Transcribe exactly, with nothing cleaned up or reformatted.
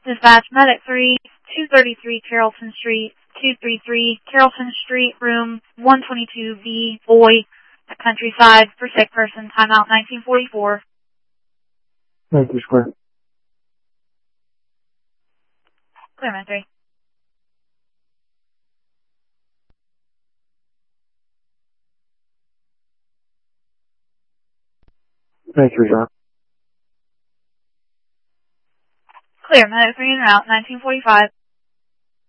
Dispatch, Medic three, two thirty-three Carrollton Street, two thirty-three Carrollton Street, room one twenty-two B, boy, at Countryside, for sick person, timeout nineteen forty-four. Thank you, Square. Clear, man three. Thank you, John. Clear, Medic three en route, nineteen forty-five.